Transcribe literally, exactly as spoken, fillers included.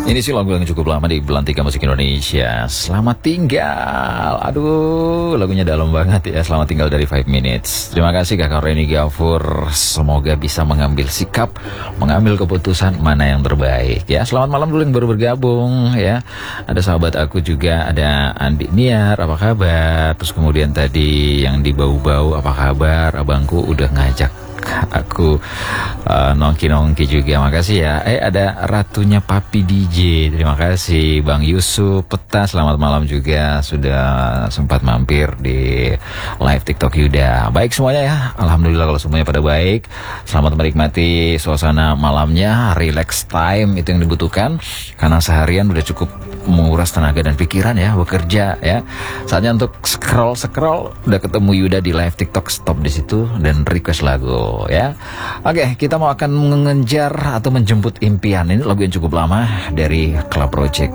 Ini sih lagu yang cukup lama di Belantika Musik Indonesia. Selamat tinggal. Aduh, lagunya dalam banget ya. Selamat tinggal dari five minutes. Terima kasih Kakak Reni Gafur. Semoga bisa mengambil sikap, mengambil keputusan mana yang terbaik ya. Selamat malam dulu yang baru bergabung ya. Ada sahabat aku juga, ada Andi Niar, apa kabar? Terus kemudian tadi yang di bau-bau, apa kabar? Abangku udah ngajak aku uh, nongki-nongki juga, makasih ya. Eh ada ratunya Papi D J, terima kasih Bang Yusuf Peta, selamat malam juga, sudah sempat mampir di live TikTok Yuda. Baik semuanya ya, alhamdulillah kalau semuanya pada baik. Selamat menikmati suasana malamnya, relax time itu yang dibutuhkan karena seharian udah cukup menguras tenaga dan pikiran ya, bekerja ya. Saatnya untuk scroll scroll, udah ketemu Yuda di live TikTok, stop di situ dan request lagu ya. Oke, kita mau akan mengejar atau menjemput impian. Ini lagu yang cukup lama dari Club Project.